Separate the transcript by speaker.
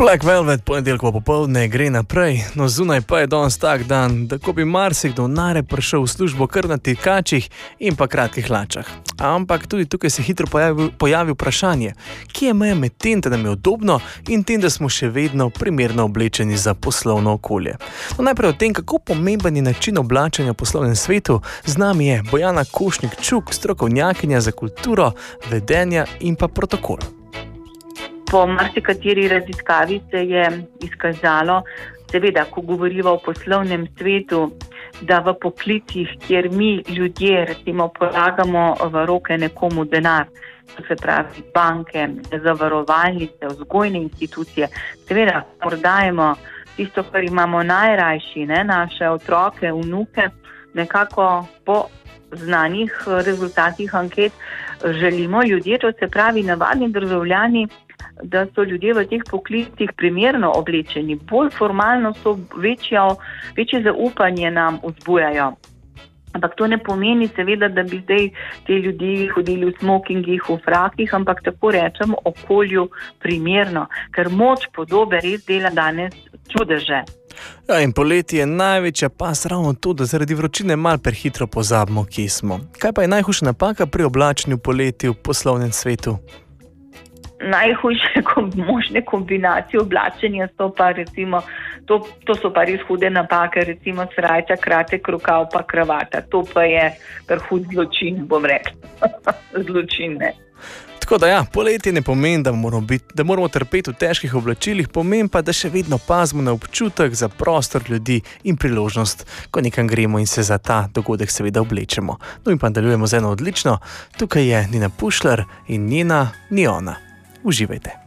Speaker 1: Black Velvet ponedeljkovo popoldne gre naprej, no zunaj pa je danes tak dan, da ko bi marsikdo najprej prišel v službo kar na tekačih in pa kratkih hlačah. Ampak tudi tukaj se hitro pojavi vprašanje, kje je meja med tem, da nam je udobno in tem, da smo še vedno primerno oblečeni za poslovno okolje. No najprej o tem, kako pomemben je način oblačenja v poslovnem svetu, z nami je Bojana Košnik-Čuk, strokovnjakinja za kulturo, vedenja in pa protokol.
Speaker 2: Po marsikateri raziskavi se je izkazalo, seveda, ko govorimo o poslovnem svetu, da v poklicih, kjer mi ljudje recimo polagamo v roke nekomu denar, to se pravi banke, zavarovalnice, vzgojne institucije, seveda dajemo tisto, kar imamo najrajši, naše otroke, vnuke, nekako po znanih rezultatih anket želimo ljudje, to se pravi navadni državljani, da so ljudje v teh poklicih primerno oblečeni, bolj formalno so večje zaupanje nam vzbujajo. Ampak to ne pomeni seveda, da bi zdaj te ljudi hodili v smokingih, v frakih, ampak tako rečem okolju primerno, ker moč podobe res dela danes čudeže.
Speaker 1: Ja, in poleti je največja pas ravno to, da zaradi vročine malo prehitro pozabimo, kje smo. Kaj pa je najhujša napaka pri oblačenju poleti v poslovnem svetu?
Speaker 2: Najhujše možne kombinacije oblačenja so pa recimo, to so pa res hude napake, recimo srajca, kratek rokav pa kravata. To pa je kar hud zločin, bom rekla. Zločin, ne.
Speaker 1: Tako da ja, poletje ne pomeni, da moramo trpeti v težkih oblačilih, pomeni pa, da še vedno pazimo na občutek za prostor ljudi in priložnost, ko nekam gremo in se za ta dogodek seveda oblečemo. No in pa nadaljujemo z eno odlično, tukaj je Nina Pušlar in njena Ni ona. Uživajte.